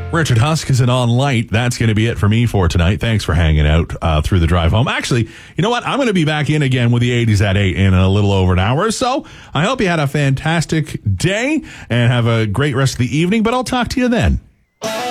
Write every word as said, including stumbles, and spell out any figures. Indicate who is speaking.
Speaker 1: Richard Huskisson on Light. That's going to be it for me for tonight. Thanks for hanging out uh, through the drive home. Actually, you know what? I'm going to be back in again with the eighties at eight in a little over an hour or so. I hope you had a fantastic day and have a great rest of the evening, but I'll talk to you then.